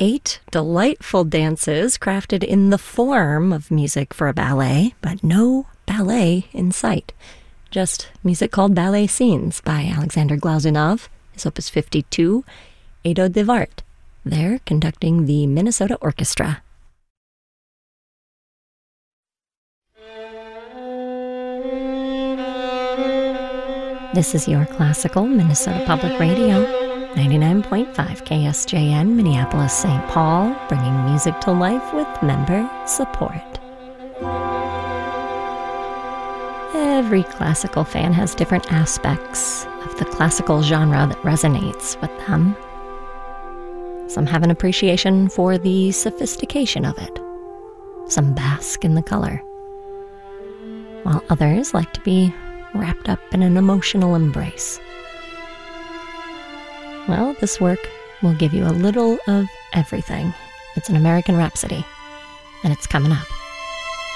8 delightful dances crafted in the form of music for a ballet, but no ballet in sight. Just music called Ballet Scenes by Alexander Glazunov, his Opus 52, Edo de Wart. They're conducting the Minnesota Orchestra. This is your classical Minnesota Public Radio, 99.5 KSJN, Minneapolis, St. Paul, bringing music to life with member support. Every classical fan has different aspects of the classical genre that resonates with them. Some have an appreciation for the sophistication of it. Some bask in the color. While others like to be wrapped up in an emotional embrace. Well, this work will give you a little of everything. It's an American Rhapsody, and it's coming up.